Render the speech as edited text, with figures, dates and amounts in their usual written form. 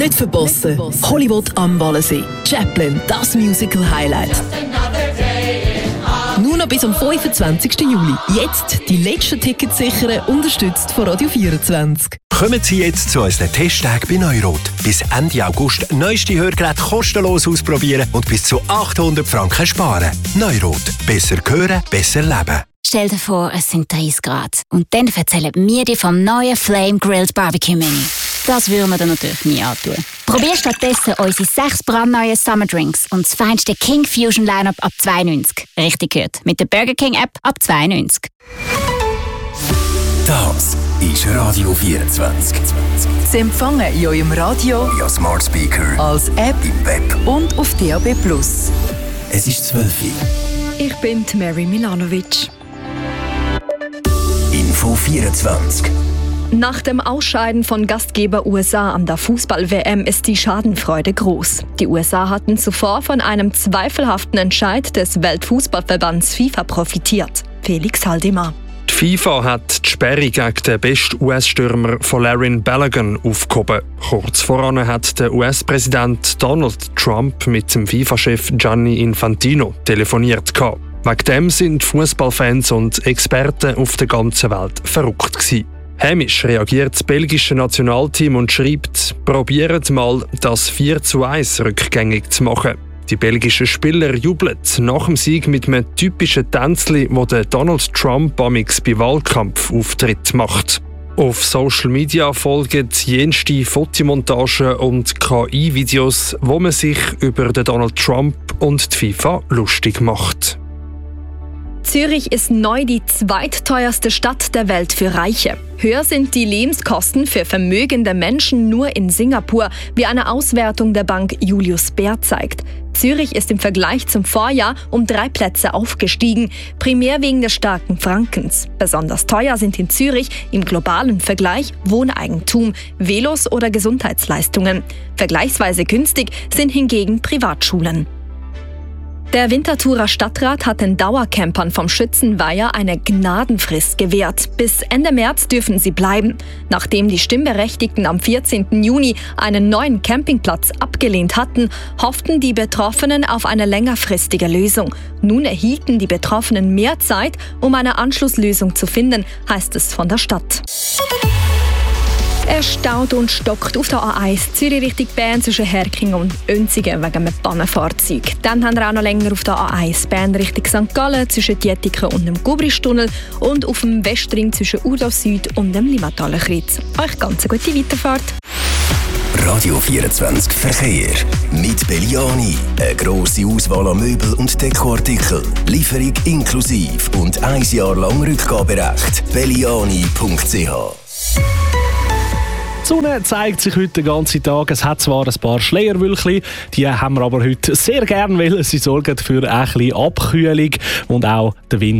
Nicht verpassen. Hollywood am Wallensee. Chaplin, das Musical-Highlight. Nur noch bis am 25. Juli. Jetzt die letzten Tickets sichern, unterstützt von Radio 24. Kommen Sie jetzt zu unseren Testtagen bei Neurot. Bis Ende August neueste Hörgeräte kostenlos ausprobieren und bis zu 800 Franken sparen. Neurot. Besser hören, besser leben. Stell dir vor, es sind 30 Grad. Und dann erzählen wir dir vom neuen Flame Grilled Barbecue Menu. Das würden wir dir natürlich nie antun. Probier stattdessen unsere 6 brandneuen Summer Drinks und das feinste King Fusion Lineup ab 2,90. Richtig gehört. Mit der Burger King App ab 2,90. Das ist Radio 24. Sie empfangen in eurem Radio, via Smart Speaker, als App im Web und auf DAB+. Es ist 12 Uhr. Ich bin Mary Milanovic. Info 24. Nach dem Ausscheiden von Gastgeber USA an der Fußball-WM ist die Schadenfreude groß. Die USA hatten zuvor von einem zweifelhaften Entscheid des Weltfußballverbands FIFA profitiert. Felix Haldimar. Die FIFA hat die Sperre gegen den besten US-Stürmer von Larin Balogun aufgehoben. Kurz voran hat der US-Präsident Donald Trump mit dem FIFA-Chef Gianni Infantino telefoniert. Wegen dem sind Fußballfans und Experten auf der ganzen Welt verrückt gewesen. Hämisch reagiert das belgische Nationalteam und schreibt, probiert mal, das 4:1 rückgängig zu machen. Die belgischen Spieler jubeln nach dem Sieg mit einem typischen Tänzli, wo der Donald Trump amix bei Wahlkampfauftritt macht. Auf Social Media folgen jenste Fotomontagen und KI-Videos, wo man sich über den Donald Trump und die FIFA lustig macht. Zürich ist neu die zweitteuerste Stadt der Welt für Reiche. Höher sind die Lebenskosten für vermögende Menschen nur in Singapur, wie eine Auswertung der Bank Julius Baer zeigt. Zürich ist im Vergleich zum Vorjahr um 3 Plätze aufgestiegen, primär wegen des starken Frankens. Besonders teuer sind in Zürich im globalen Vergleich Wohneigentum, Velos oder Gesundheitsleistungen. Vergleichsweise günstig sind hingegen Privatschulen. Der Winterthurer Stadtrat hat den Dauercampern vom Schützenweiher eine Gnadenfrist gewährt. Bis Ende März dürfen sie bleiben. Nachdem die Stimmberechtigten am 14. Juni einen neuen Campingplatz abgelehnt hatten, hofften die Betroffenen auf eine längerfristige Lösung. Nun erhielten die Betroffenen mehr Zeit, um eine Anschlusslösung zu finden, heißt es von der Stadt. Es staut und stockt auf der A1 Zürich Richtung Bern zwischen Herking und Önzigen wegen einem Pannenfahrzeug. Dann haben wir auch noch länger auf der A1 Bern Richtung St. Gallen zwischen Dietiken und dem Gubristunnel und auf dem Westring zwischen Urdorf Süd und dem Limmataler Kreuz. Euch ganz eine gute Weiterfahrt. Radio 24 Verkehr. Mit Belliani. Eine grosse Auswahl an Möbel und Dekoartikeln. Lieferung inklusive und 1 Jahr lang Rückgaberecht. belliani.ch. Die Sonne zeigt sich heute den ganzen Tag. Es hat zwar ein paar Schleierwölkchen, die haben wir aber heute sehr gern, weil sie sorgen für ein bisschen Abkühlung und auch der Wind